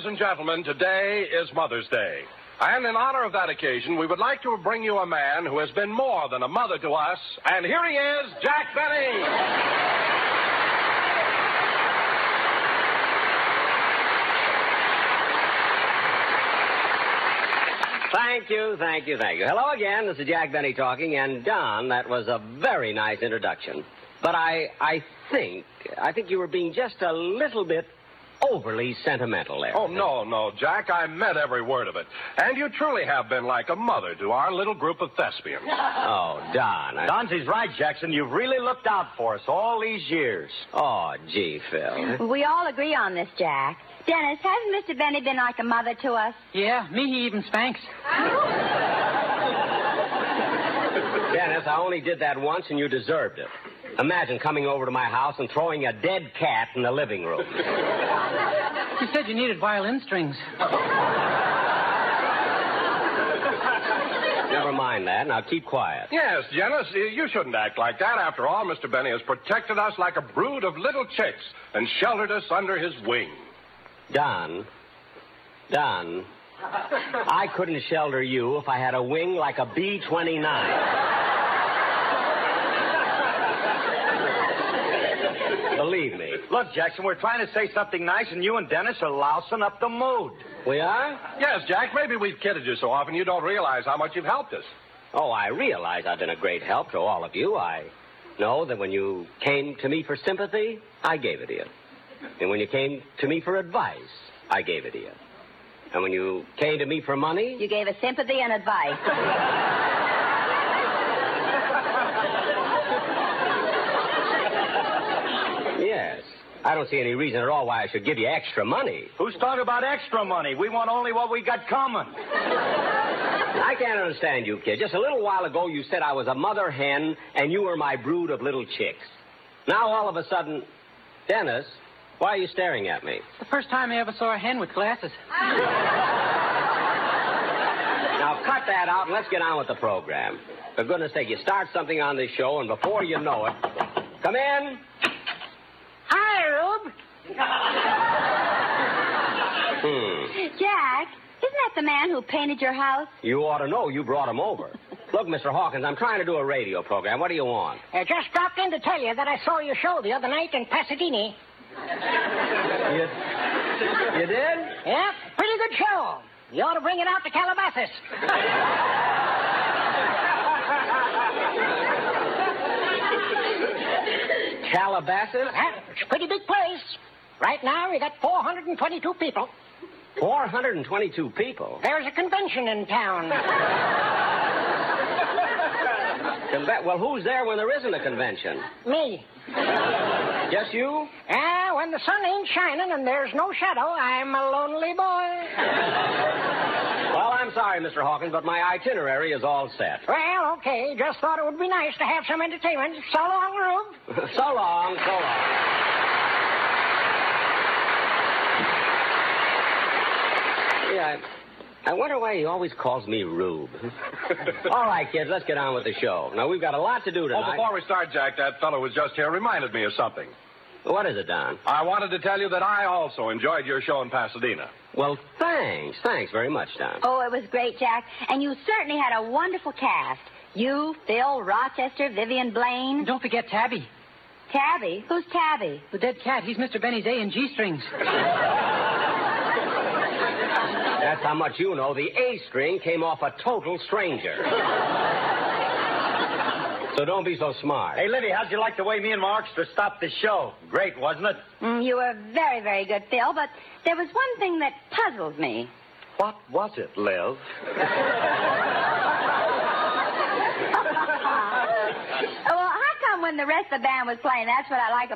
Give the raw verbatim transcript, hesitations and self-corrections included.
Ladies and gentlemen, today is Mother's Day. And in honor of that occasion, we would like to bring you a man who has been more than a mother to us. And here he is, Jack Benny. Thank you, thank you, thank you. Hello again, this is Jack Benny talking, and Don, that was a very nice introduction. But I, I think, I think you were being just a little bit overly sentimental there. Oh, no, no, Jack, I meant every word of it. And you truly have been like a mother to our little group of thespians. Oh, Don. I... Don's right, Jackson. You've really looked out for us all these years. Oh, gee, Phil. We all agree on this, Jack. Dennis, hasn't Mister Benny been like a mother to us? Yeah, me he even spanks. Dennis, I only did that once, and you deserved it. Imagine coming over to my house and throwing a dead cat in the living room. You said you needed violin strings. Never mind that. Now keep quiet. Yes, Dennis, you shouldn't act like that. After all, Mister Benny has protected us like a brood of little chicks and sheltered us under his wing. Don, Don, I couldn't shelter you if I had a wing like a B twenty-nine. Believe me. Look, Jackson, we're trying to say something nice, and you and Dennis are lousing up the mood. We are? Yes, Jack, maybe we've kidded you so often you don't realize how much you've helped us. Oh, I realize I've been a great help to all of you. I know that when you came to me for sympathy, I gave it to you. And when you came to me for advice, I gave it to you. And when you came to me for money... You gave us sympathy and advice. Yes. I don't see any reason at all why I should give you extra money. Who's talking about extra money? We want only what we got coming. I can't understand you, kid. Just a little while ago, you said I was a mother hen and you were my brood of little chicks. Now, all of a sudden... Dennis, why are you staring at me? The first time I ever saw a hen with glasses. Now, cut that out and let's get on with the program. For goodness sake, you start something on this show and before you know it... Come in. Hi, Rube. Hmm. Jack, isn't that the man who painted your house? You ought to know you brought him over. Look, Mister Hawkins, I'm trying to do a radio program. What do you want? I just dropped in to tell you that I saw your show the other night in Pasadena. You, you did? Yeah, pretty good show. You ought to bring it out to Calabasas. Calabasas? Yeah, it's a pretty big place. Right now, we got four hundred twenty-two people. four hundred twenty-two people? There's a convention in town. Conve- well, who's there when there isn't a convention? Me. Just you? Ah, when the sun ain't shining and there's no shadow, I'm a lonely boy. Well, I'm sorry, Mister Hawkins, but my itinerary is all set. Well, okay. Just thought it would be nice to have some entertainment. So long, Rube. So long, so long. Yeah, I, I wonder why he always calls me Rube. All right, kids, let's get on with the show. Now, we've got a lot to do tonight. Oh, before we start, Jack, that fellow who was just here reminded me of something. What is it, Don? I wanted to tell you that I also enjoyed your show in Pasadena. Well, thanks. Thanks very much, Don. Oh, it was great, Jack. And you certainly had a wonderful cast. You, Phil, Rochester, Vivian Blaine. Don't forget Tabby. Tabby? Who's Tabby? The dead cat. He's Mister Benny's A and G strings. That's how much you know. The A string came off a total stranger. So don't be so smart. Hey, Livy, how'd you like the way me and my orchestra stopped the show? Great, wasn't it? Mm, you were very, very good, Phil, but there was one thing that puzzled me. What was it, Liv? Well, how come when the rest of the band was playing, that's what I like